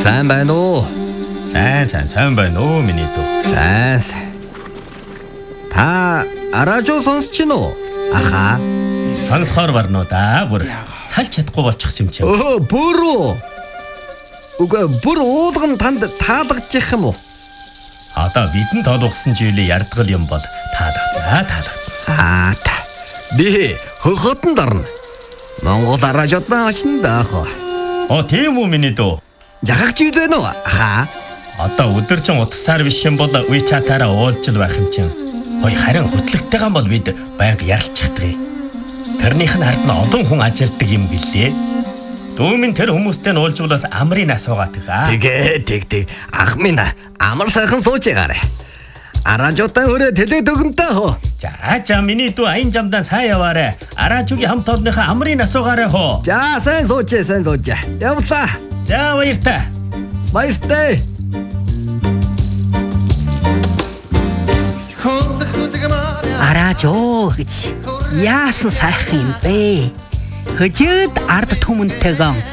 Сайн байна уу? Сайн байна уу миний дүү. Сайн. Та радио сонсож байна уу? Аха. Сонсохоор барнуу да. Бүр салж чадахгүй болчихсон юм чинь. Бүр. Уга бүр уулган танд таалагдчих юм уу? Одоо бидэн тоолгосон жилийн ярдгал юм бол таалагдана. Би хөхөтөнд орно. Монгол радиод наачна даах. Тийм үү миний дүү. Жахагч юу вэ нөө? Аха. Одоо өдөржин утасаар биш юм бол WeChat-аараа уулзж байх юм чинь. Харин хөтлөгтэйгэн бол бид байнга ярилцчихдаг. Тэрнийх нь хард нь олон хүн ажилтдаг юм гэлээ. Дүүмэн тэр хүмүүстэй нь уулзуулаас амрын асуугаад байгаа. Тэг. Ах минь амар сайхан сууж байгаарэ. Радиотай өрөө тэлээд өгөнтэй хөө. За миний дүү аян жамдан сайн яваарэ. Аражуугийн хамт олонныхаа амрын асуугаарэ хөө. За сайн сууж. Явлаа. За баяртай. Баяртай. Аражоо гэж яасан сайхан юм бэ? Хөжөөд ард түмэнтэйгэн